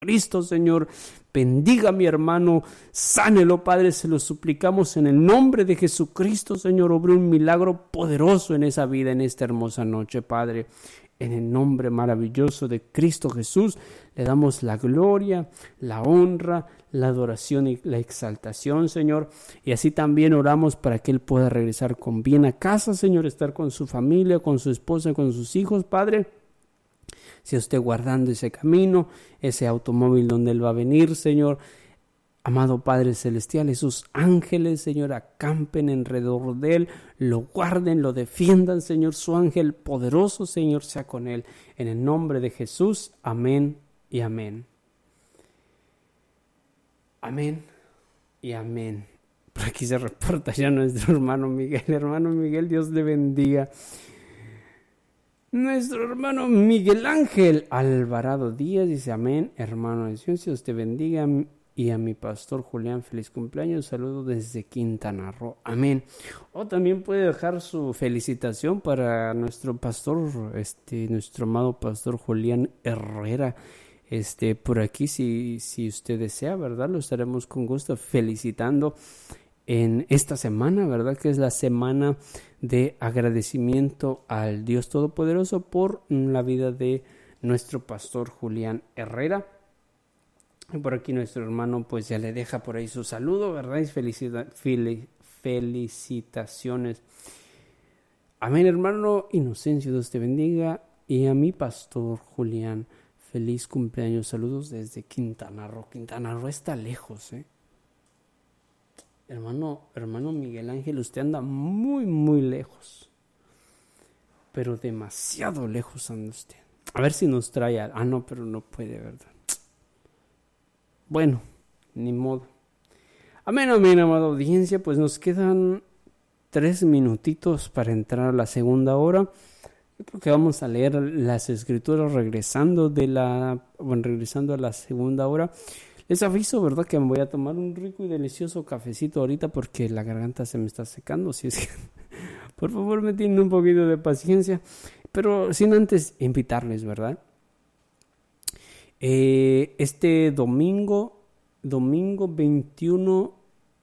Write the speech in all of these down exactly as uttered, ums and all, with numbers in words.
Cristo, Señor. Bendiga a mi hermano, sánelo, Padre, se lo suplicamos en el nombre de Jesucristo, Señor. Obre un milagro poderoso en esa vida, en esta hermosa noche, Padre. En el nombre maravilloso de Cristo Jesús, le damos la gloria, la honra, la adoración y la exaltación, Señor. Y así también oramos para que Él pueda regresar con bien a casa, Señor, estar con su familia, con su esposa, con sus hijos, Padre. Si usted guardando ese camino, ese automóvil donde Él va a venir, Señor. Amado Padre Celestial, esos ángeles, Señor, acampen alrededor de Él, lo guarden, lo defiendan, Señor. Su ángel poderoso, Señor, sea con Él. En el nombre de Jesús, amén y amén. Amén y amén. Por aquí se reporta ya nuestro hermano Miguel. Hermano Miguel, Dios le bendiga. Nuestro hermano Miguel Ángel Alvarado Díaz dice amén. Hermano de Dios, Dios te bendiga. Y a mi pastor Julián, feliz cumpleaños. Saludos desde Quintana Roo. Amén. O también puede dejar su felicitación para nuestro pastor, este, nuestro amado pastor Julián Herrera. Este, por aquí, si, si usted desea, ¿verdad? Lo estaremos con gusto felicitando en esta semana, ¿verdad? Que es la semana de agradecimiento al Dios Todopoderoso por la vida de nuestro pastor Julián Herrera. Y por aquí nuestro hermano pues ya le deja por ahí su saludo, ¿verdad? Y felicita, fel, felicitaciones. Amén, hermano Inocencio, Dios te bendiga. Y a mi pastor Julián, feliz cumpleaños. Saludos desde Quintana Roo. Quintana Roo está lejos, ¿eh? Hermano, hermano Miguel Ángel, usted anda muy, muy lejos. Pero demasiado lejos anda usted. A ver si nos trae... A... Ah, no, pero no puede, ¿verdad? Bueno, ni modo. Amén, amén, amada audiencia. Pues nos quedan tres minutitos para entrar a la segunda hora. Yo creo que vamos a leer las escrituras regresando de la, bueno, regresando a la segunda hora. Les aviso, ¿verdad? Que me voy a tomar un rico y delicioso cafecito ahorita porque la garganta se me está secando. Así es que, por favor, me tienen un poquito de paciencia. Pero sin antes invitarles, ¿verdad? Eh, este domingo, domingo veintiuno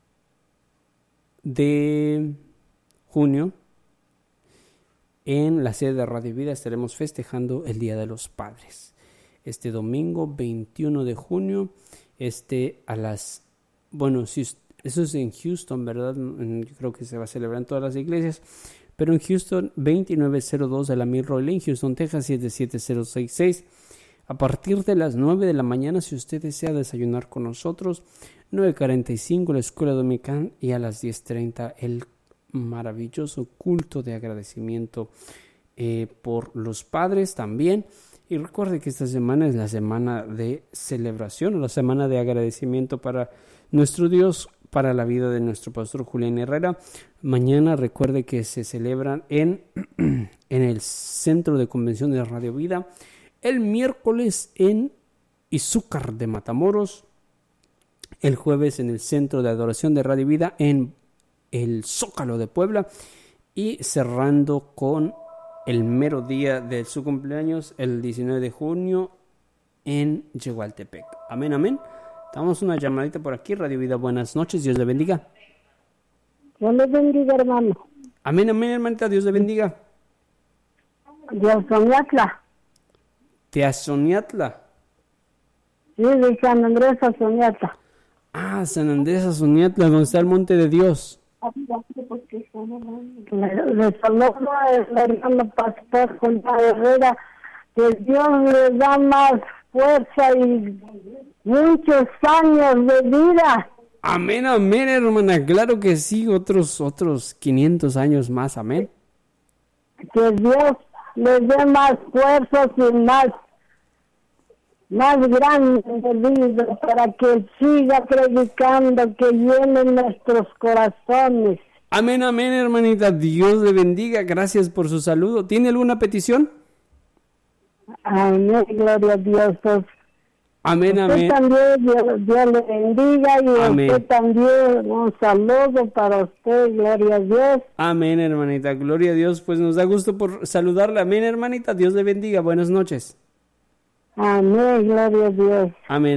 de junio, en la sede de Radio Vida estaremos festejando el Día de los Padres. Este domingo veintiuno de junio, este a las, bueno, si, eso es en Houston, ¿verdad? Yo creo que se va a celebrar en todas las iglesias, pero en Houston, veintinueve cero dos de la Milroy Lane, Houston, Texas, siete siete cero seis seis. A partir de las nueve de la mañana, si usted desea desayunar con nosotros, nueve cuarenta y cinco la escuela dominical y a las diez treinta el maravilloso culto de agradecimiento eh, por los padres también. Y recuerde que esta semana es la semana de celebración, o la semana de agradecimiento para nuestro Dios, para la vida de nuestro pastor Julián Herrera. Mañana recuerde que se celebran en, en el Centro de Convención de Radio Vida. El miércoles en Izúcar de Matamoros. El jueves en el Centro de Adoración de Radio Vida en el Zócalo de Puebla. Y cerrando con el mero día de su cumpleaños, el diecinueve de junio, en Yehualtepec. Amén, amén. Damos una llamadita por aquí. Radio Vida, buenas noches. Dios le bendiga. Dios le bendiga, hermano. Amén, amén, hermanita. Dios le bendiga. Dios Soñatla. ¿De Azoniatla? Sí, de San Andrés a Soñatla. Ah, San Andrés a Soñatla, donde está el Monte de Dios. Le, le saludo al hermano pastor Julián Herrera. Que Dios le da más fuerza y muchos años de vida. Amén, amén, hermana. Claro que sí, otros, otros quinientos años más. Amén. Que Dios les dé más fuerzas y más, más grande vida para que siga predicando, que llene nuestros corazones. Amén, amén, hermanita. Dios le bendiga. Gracias por su saludo. ¿Tiene alguna petición? Amén, gloria a Dios. Pues, amén, usted amén. También, Dios, Dios le bendiga y amén. Usted también, un saludo para usted, gloria a Dios. Amén, hermanita, gloria a Dios. Pues nos da gusto por saludarla. Amén, hermanita, Dios le bendiga. Buenas noches. Amén, gloria a Dios. Amén.